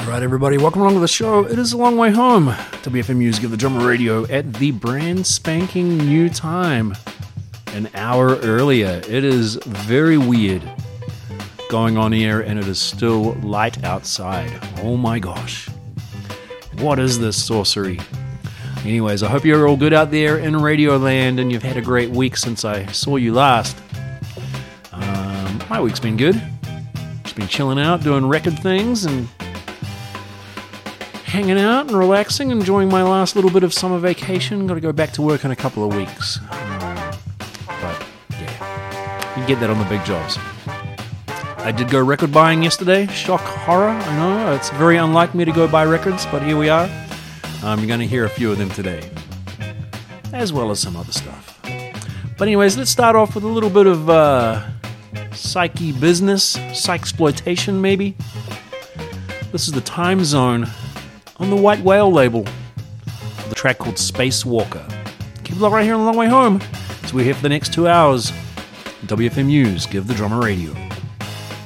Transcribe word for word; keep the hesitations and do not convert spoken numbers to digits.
Right, everybody, welcome along to the show. It is a long way home. W F M U's Give the Drummer Radio at the brand spanking new time, an hour earlier. It is very weird going on here, and it is still light outside. Oh my gosh, what is this sorcery? Anyways, I hope you're all good out there in Radio Land, and you've had a great week since I saw you last. Um, my week's been good. Just been chilling out, doing record things, and hanging out and relaxing, enjoying my last little bit of summer vacation. Got to go back to work in a couple of weeks. Um, but, yeah, you get that on the big jobs. I did go record buying yesterday. Shock horror, I know. It's very unlike me to go buy records, but here we are. Um, you're going to hear a few of them today, as well as some other stuff. But anyways, let's start off with a little bit of uh, psyche business, psychsploitation maybe. This is the Time Zone on the White Whale label, the track called Spacewalker. Keep it locked right here on the long way home, as we're here for the next two hours. W F M U's Give the Drummer Radio.